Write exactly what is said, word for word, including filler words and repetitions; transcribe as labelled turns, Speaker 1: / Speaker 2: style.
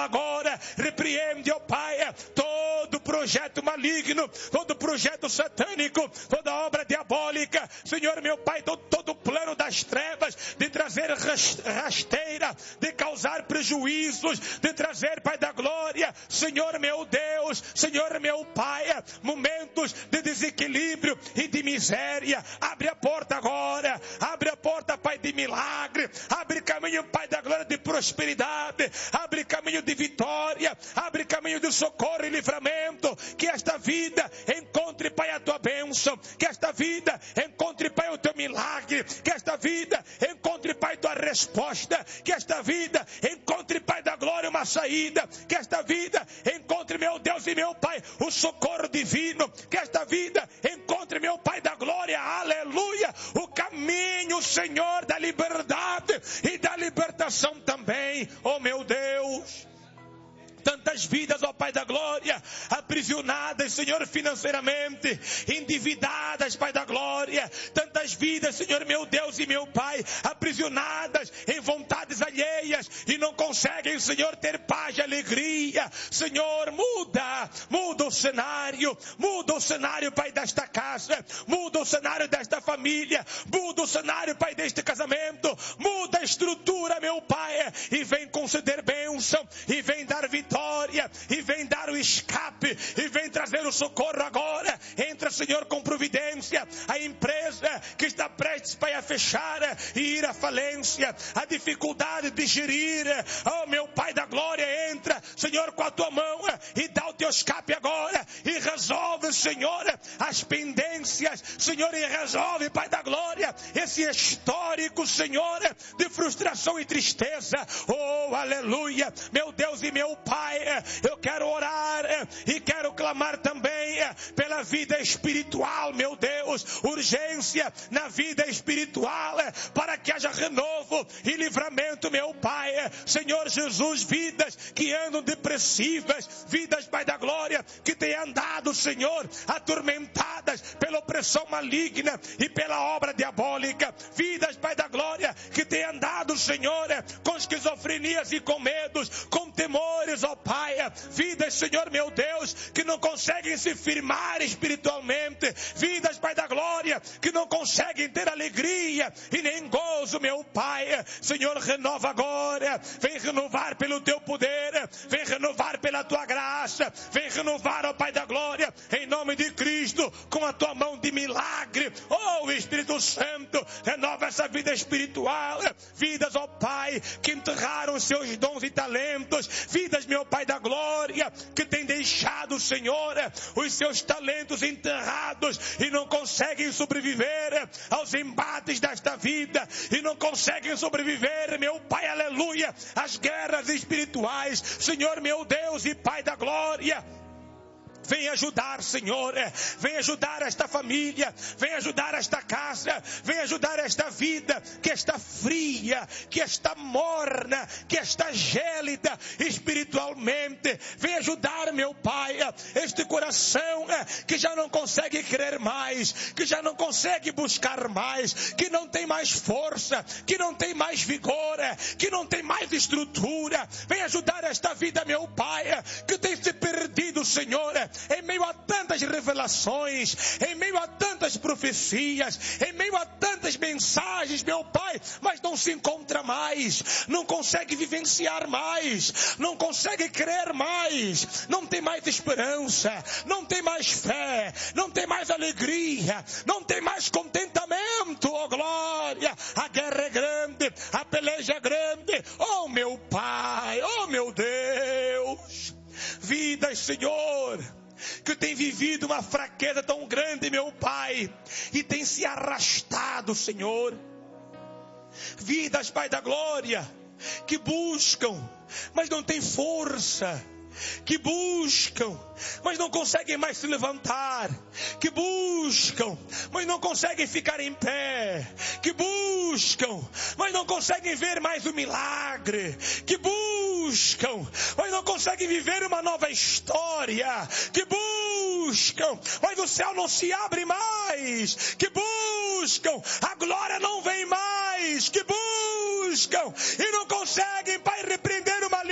Speaker 1: fala agora, repreende, ó Pai, todo projeto maligno, todo projeto satânico, toda obra diabólica, Senhor meu Pai, todo, todo plano das trevas de trazer rasteira, de causar prejuízos, de trazer, Pai da glória, Senhor meu Deus, Senhor meu Pai, momentos de desequilíbrio e de miséria. Abre a porta agora, abre a porta, Pai, de milagre, abre caminho, Pai da glória, de prosperidade, abre caminho de vitória, abre caminho de socorro e livramento. Que esta vida encontre, Pai, a tua bênção, que esta vida encontre, Pai, o teu milagre, que esta vida encontre, Pai, tua resposta, que esta vida encontre, Pai da glória, uma saída, que esta vida encontre, meu Deus e meu Pai, o socorro divino, que esta vida encontre, meu Pai da glória, aleluia, o caminho, Senhor, da liberdade e da libertação também, oh meu Deus. Tantas vidas, ó Pai da glória, aprisionadas, Senhor, financeiramente, endividadas, Pai da glória. Tantas vidas, Senhor, meu Deus e meu Pai, aprisionadas em vontades alheias e não conseguem, Senhor, ter paz e alegria. Senhor, muda, muda o cenário, muda o cenário, Pai, desta casa, muda o cenário desta família, muda o cenário, Pai, deste casamento, muda a estrutura, meu Pai, e vem conceder bênção, e vem dar vitória, e vem dar o escape, e vem trazer o socorro agora. Entra, Senhor, com providência. A empresa que está prestes, Pai, a fechar e ir à falência, a dificuldade de gerir, oh meu Pai da glória, entra, Senhor, com a tua mão e dá o teu escape agora, e resolve, Senhor, as pendências, Senhor, e resolve, Pai da glória, esse histórico, Senhor, de frustração e tristeza. Oh, aleluia, meu Deus e meu Pai, eu quero orar e quero clamar também pela vida espiritual, meu Deus, urgência na vida espiritual, para que haja renovo e livramento, meu Pai. Senhor Jesus, vidas que andam depressivas, vidas, Pai da glória, que têm andado, Senhor, atormentadas pela opressão maligna e pela obra diabólica, vidas, Pai da glória, que têm andado, Senhor, com esquizofrenias e com medos, com temores, ó Pai, vidas, Senhor meu Deus, que não conseguem se firmar espiritualmente, vidas, Pai da glória, que não conseguem ter alegria e nem gozo, meu Pai. Senhor, renova agora, vem renovar pelo teu poder, vem renovar pela tua graça, vem renovar, ó Pai da glória, em nome de Cristo, com a tua mão de milagre. Oh Espírito Santo, renova essa vida espiritual, vidas, ó Pai, que enterraram os seus dons e talentos, vidas, meu Pai da glória, que tem deixado, Senhor, os seus talentos enterrados e não conseguem sobreviver aos embates desta vida, e não conseguem sobreviver, meu Pai, aleluia, às guerras espirituais. Senhor meu Deus e Pai da glória, vem ajudar, Senhor, vem ajudar esta família, vem ajudar esta casa, vem ajudar esta vida que está fria, que está morna, que está gélida espiritualmente. Vem ajudar, meu Pai, este coração que já não consegue crer mais, que já não consegue buscar mais, que não tem mais força, que não tem mais vigor, que não tem mais estrutura. Vem ajudar esta vida, meu Pai, que tem se perdido, Senhor, em meio a tantas revelações, em meio a tantas profecias, em meio a tantas mensagens, meu Pai, mas não se encontra mais, não consegue vivenciar mais, não consegue crer mais, não tem mais esperança, não tem mais fé, não tem mais alegria, não tem mais contentamento. Oh glória, a guerra é grande, a peleja é grande. Oh meu Pai, oh meu Deus, vidas, Senhor, que tem vivido uma fraqueza tão grande, meu Pai, e tem se arrastado, Senhor. Vidas, Pai da glória, que buscam, mas não tem força, que buscam, mas não conseguem mais se levantar, que buscam, mas não conseguem ficar em pé, que buscam, mas não conseguem ver mais o milagre, que buscam, mas não conseguem viver uma nova história, que buscam, mas o céu não se abre mais, que buscam, a glória não vem mais, que buscam e não conseguem, Pai, repreender o maligno.